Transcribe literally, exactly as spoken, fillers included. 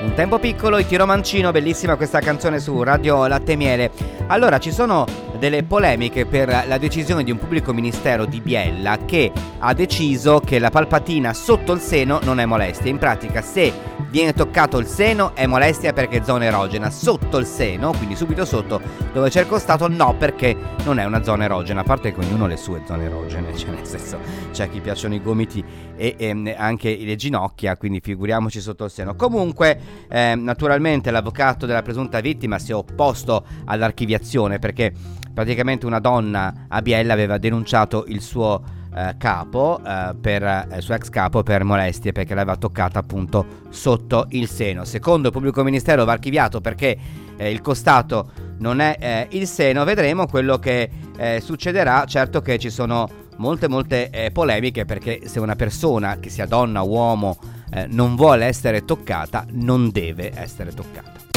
Un tempo piccolo, Itiro Mancino, bellissima questa canzone su Radio Latte e Miele. Allora, ci sono delle polemiche per la decisione di un pubblico ministero di Biella che ha deciso che la palpatina sotto il seno non è molestia. In pratica, se viene toccato il seno è molestia perché è zona erogena, sotto il seno, quindi subito sotto dove c'è il costato, no, perché non è una zona erogena. A parte che ognuno ha le sue zone erogene, cioè nel senso c'è a chi piacciono i gomiti e, e anche le ginocchia, quindi figuriamoci sotto il seno. Comunque eh, naturalmente l'avvocato della presunta vittima si è opposto all'archiviazione perché praticamente una donna a Biella aveva denunciato il suo eh, capo eh, per eh, il suo ex capo per molestie perché l'aveva toccata appunto sotto il seno. Secondo il pubblico ministero va archiviato perché eh, il costato non è eh, il seno. Vedremo quello che eh, succederà. Certo che ci sono molte molte eh, polemiche perché se una persona, che sia donna o uomo, eh, non vuole essere toccata, non deve essere toccata.